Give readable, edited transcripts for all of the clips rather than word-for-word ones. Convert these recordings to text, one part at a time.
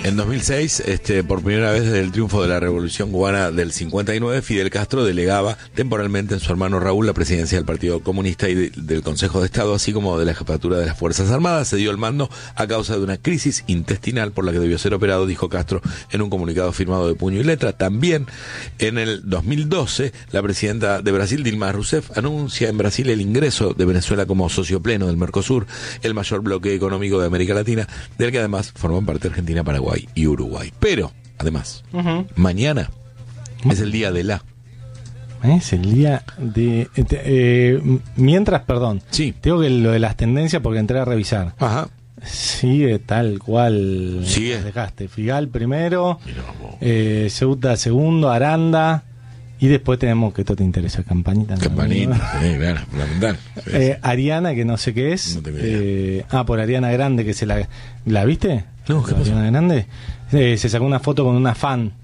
En 2006, por primera vez desde el triunfo de la Revolución Cubana del 59, Fidel Castro delegaba temporalmente en su hermano Raúl la presidencia del Partido Comunista y del Consejo de Estado, así como de la jefatura de las Fuerzas Armadas. Se dio el mando a causa de una crisis intestinal por la que debió ser operado, dijo Castro en un comunicado firmado de puño y letra. También en el 2012, la presidenta de Brasil, Dilma Rousseff, anuncia en Brasil el ingreso de Venezuela como socio pleno del Mercosur, el mayor bloque económico de América Latina, del que además forman parte Argentina, Paraguay y Uruguay. Pero, además, mañana es el día de la... Es el día de... mientras, perdón, sí, tengo que lo de las tendencias porque entré a revisar. Ajá. Sigue tal cual. Sigue. Dejaste Figal primero, Ceuta segundo, Aranda, y después tenemos, que esto te interesa, Campanita. Campanita, ¿no? Sí, claro, fundamental. Ariana, que no sé qué es. No tengo idea. Por Ariana Grande, que se ¿la viste? No, ¿qué pasó? Ariana Grande se sacó una foto con una fan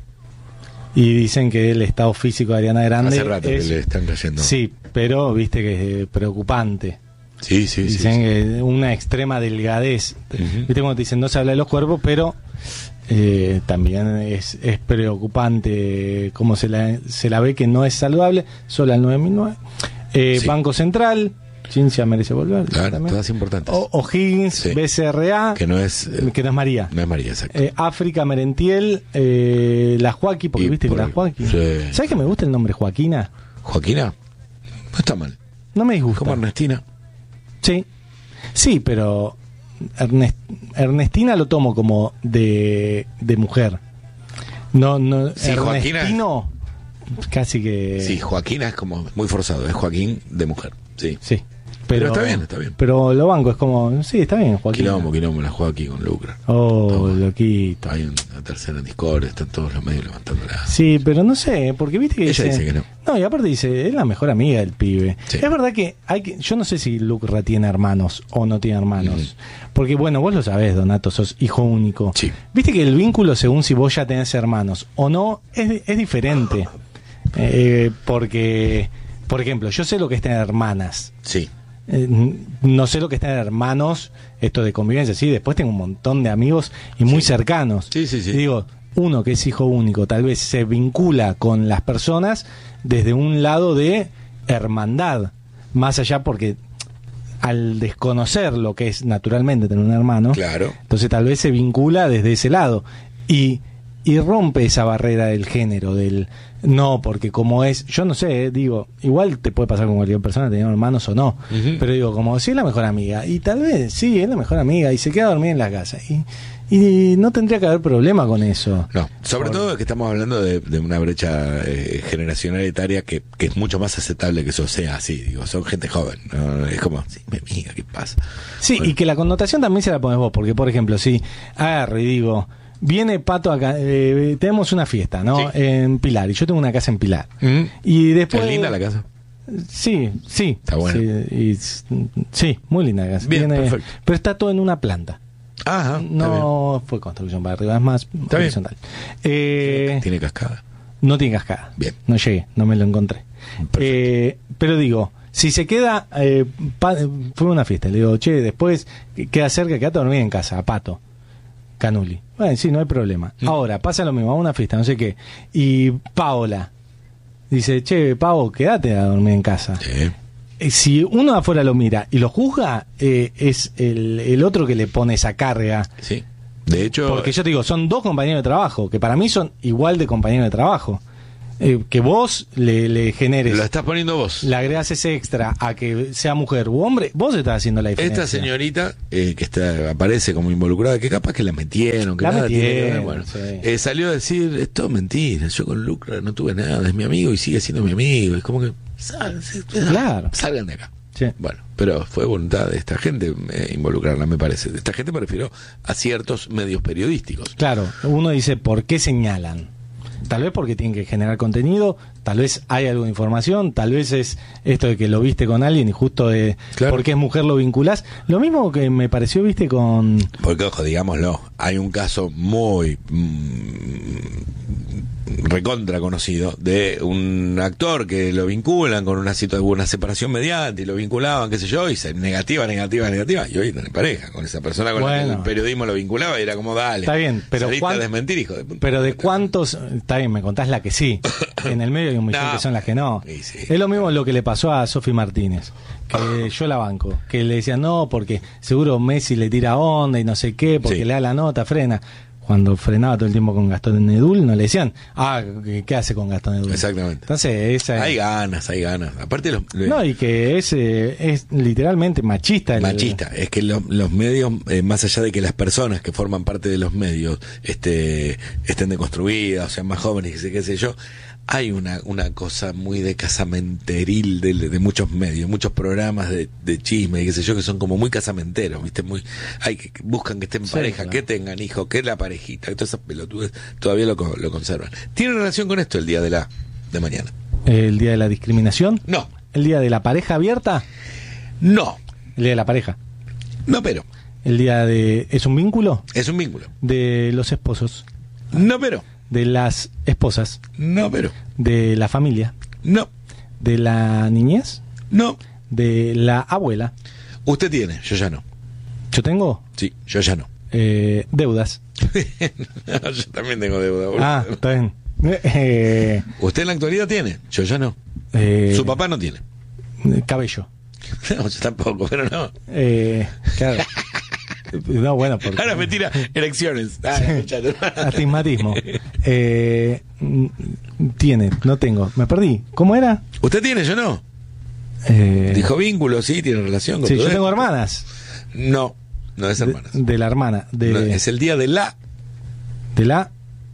y dicen que el estado físico de Ariana Grande hace rato que le están cayendo. Sí, pero viste que es preocupante. Sí. Dicen que una extrema delgadez. Viste como te dicen, no se habla de los cuerpos, pero también es preocupante cómo se la ve, que no es saludable. Solo al 9009. Sí. Banco Central, Ciencia merece volver. Claro, todas importantes. O'Higgins, Sí. BCRA, que no es María. No es María, exacto. África, Merentiel, la Joaquí, porque viste que la Joaquí. Sí. ¿Sabes que me gusta el nombre Joaquina? Joaquina, no está mal. No me disgusta. Como Ernestina. Sí, pero Ernestina lo tomo como de mujer. No, Sí, Ernestino, casi que... Sí, Joaquina es como muy forzado, es Joaquín de mujer. Sí. Pero está bien. Pero lo banco, es como, sí, está bien, Joaquín. Quilombo, la Joaquín con Lucra. Loquito. Hay una tercera en Discord, están todos los medios levantándola. Sí, pero no sé, porque viste que ella dice que no. No, y aparte dice, es la mejor amiga del pibe. Sí. Es verdad que yo no sé si Lucra tiene hermanos o no tiene hermanos. Porque bueno, vos lo sabés, Donato, sos hijo único. Sí. Viste que el vínculo, según si vos ya tenés hermanos o no, es diferente. Porque, por ejemplo, yo sé lo que es tener hermanas. Sí. No sé lo que es tener hermanos, esto de convivencia, sí, después tengo un montón de amigos y muy cercanos. Sí. Y digo, uno que es hijo único tal vez se vincula con las personas desde un lado de hermandad, más allá porque al desconocer lo que es naturalmente tener un hermano, Claro. entonces tal vez se vincula desde ese lado y rompe esa barrera del género, del no, porque como es, yo no sé, digo, igual te puede pasar con cualquier persona teniendo hermanos o no, pero digo, como si es la mejor amiga, y tal vez sí, es la mejor amiga, y se queda a dormir en la casa, y no tendría que haber problema con eso. No, sobre todo que estamos hablando de una brecha generacional etaria que es mucho más aceptable que eso sea así, digo, son gente joven, ¿no? Es como, sí, mi amiga, ¿qué pasa? Sí, bueno. Y que la connotación también se la pones vos, porque por ejemplo, si agarro y digo, viene Pato acá, tenemos una fiesta, ¿no? Sí. En Pilar, y yo tengo una casa en Pilar. Y después... ¿Es linda la casa? Sí. Está buena. Sí, muy linda la casa. Bien, perfecto. Pero está todo en una planta. Ajá. No fue construcción para arriba, es más está horizontal. ¿Tiene cascada? No tiene cascada. Bien. No llegué, no me lo encontré. Pero digo, si se queda, fue una fiesta, le digo, che, después queda cerca, quédate a dormir en casa, a Pato Canuli. Bueno, sí, no hay problema. Ahora, pasa lo mismo, a una fiesta, no sé qué. Y Paola dice, che, Pavo, quédate a dormir en casa. Sí. Si uno de afuera lo mira y lo juzga, es el otro que le pone esa carga. Sí. De hecho... Porque yo te digo, son dos compañeros de trabajo, que para mí son igual de compañeros de trabajo. Que vos le generes... Lo estás poniendo vos. Le agregas ese extra a que sea mujer u hombre, vos estás haciendo la diferencia. Esta señorita que aparece como involucrada, que capaz que la metieron, que nada tiene que ver, bueno, sí. Salió a decir, es todo mentira, yo con Lucra no tuve nada, es mi amigo y sigue siendo mi amigo. Es como que salgan de acá. Sí. Bueno, pero fue voluntad de esta gente involucrarla, me parece. De esta gente me refiero a ciertos medios periodísticos. Claro, uno dice, ¿por qué señalan? Tal vez porque tienen que generar contenido, tal vez hay alguna información, tal vez es esto de que lo viste con alguien y justo porque es mujer lo vinculás. Lo mismo que me pareció, viste, con... Porque, ojo, digámoslo, hay un caso muy recontra conocido de un actor que lo vinculan con una separación mediante y lo vinculaban, qué sé yo, y negativa, y hoy tiene pareja con esa persona con la que el periodismo lo vinculaba y era como, dale, está bien, pero a desmentir, hijo de puta. Pero de cuántos, está bien, me contás la que sí, en el medio hay un millón que son las que no. Sí. Es lo mismo lo que le pasó a Sofi Martínez, que yo la banco, que le decían no, porque seguro Messi le tira onda y no sé qué, porque le da la nota, frena. Cuando frenaba todo el tiempo con Gastón Edul, no le decían, ¿qué hace con Gastón Edul? Exactamente. Entonces, hay ganas. Aparte, no, y que es literalmente machista. Es que los medios, más allá de que las personas que forman parte de los medios estén deconstruidas, o sean más jóvenes, qué sé yo, hay una cosa muy de casamenteril de muchos medios, muchos programas de chisme y qué sé yo, que son como muy casamenteros, ¿viste? Buscan que estén pareja, claro, que tengan hijos, que la parejita, que todas esas pelotudes todavía lo conservan. ¿Tiene relación con esto el día de mañana? ¿El día de la discriminación? No. ¿El día de la pareja abierta? No. ¿El día de la pareja? No, pero. ¿El día de... ¿Es un vínculo? Es un vínculo. ¿De los esposos? No, pero. ¿De las esposas? No, pero. ¿De la familia? No. ¿De la niñez? No. ¿De la abuela? Usted tiene, yo ya no. ¿Yo tengo? Sí, yo ya no. Deudas. No, yo también tengo deuda. Ah, está bien. ¿Usted en la actualidad tiene? Yo ya no. Su papá no tiene. Cabello. No, yo tampoco, pero no. Claro. No, bueno, porque... Ahora me tira elecciones. Astigmatismo. Tiene, no tengo. Me perdí. ¿Cómo era? ¿Usted tiene? Yo no. Dijo vínculo, sí, tiene relación con sí, yo tengo hermanas. No es hermanas. De la hermana. No, es el día de la... ¿De la?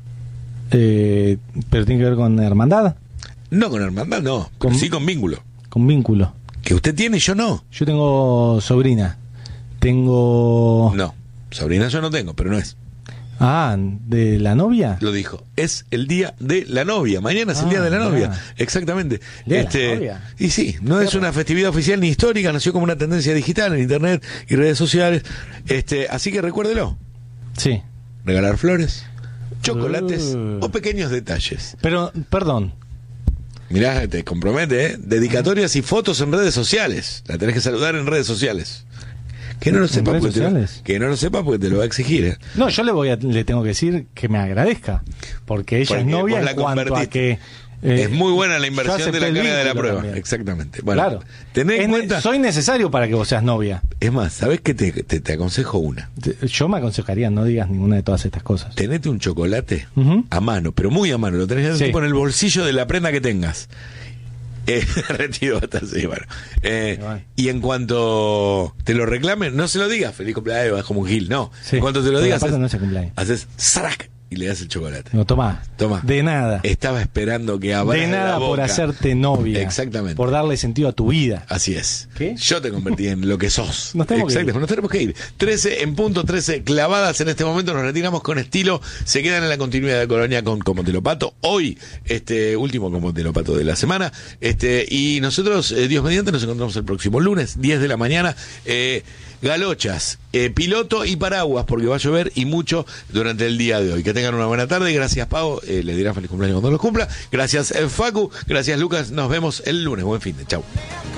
¿Pero tiene que ver con hermandad? No, con hermandad no. Sí con vínculo. Con vínculo. Que usted tiene y yo no. Yo tengo sobrina. Tengo... No, sobrina yo no tengo, pero no es. Ah, ¿de la novia? Lo dijo. Es el día de la novia. Mañana es el día de la novia. Exactamente. ¿De la novia? Y sí, no es una festividad oficial ni histórica, nació como una tendencia digital en internet y redes sociales. Así que recuérdelo. Sí. Regalar flores, chocolates o pequeños detalles. Pero, perdón. Mirá, te compromete, ¿eh? Dedicatorias y fotos en redes sociales. La tenés que saludar en redes sociales. Que no lo sepa, porque te lo va a exigir, ¿eh? No, yo le tengo que decir que me agradezca, porque ella es novia en cuanto a que... es muy buena la inversión de la carga de la prueba. También. Exactamente. Bueno, claro. Tenés en cuenta... Soy necesario para que vos seas novia. Es más, ¿sabés qué te aconsejo una? Yo me aconsejaría, no digas ninguna de todas estas cosas. Tenete un chocolate a mano, pero muy a mano. Lo tenés tipo en el bolsillo de la prenda que tengas. Retiro hasta así, bueno. Y en cuanto te lo reclamen, no se lo digas, feliz cumpleaños, es como un gil, no. Sí, en cuanto te lo digas, haces ¡zarac! Y le das el chocolate. No, toma. De nada. Estaba esperando que abras de nada la boca. por hacerte novia. Exactamente. Por darle sentido a tu vida. Así es. ¿Qué? Yo te convertí en lo que sos. Nos tenemos que ir. 13 en punto, 13 clavadas en este momento. Nos retiramos con estilo. Se quedan en la continuidad de Colonia con Como Te Lo Pato. Hoy, último Como Te Lo Pato de la semana. Y nosotros, Dios mediante, nos encontramos el próximo lunes, 10 de la mañana. Galochas, piloto y paraguas, porque va a llover y mucho durante el día de hoy. Que tengan una buena tarde. Gracias, Pau. Le dirá feliz cumpleaños cuando lo cumpla. Gracias, Facu. Gracias, Lucas. Nos vemos el lunes. Buen fin de. Chau.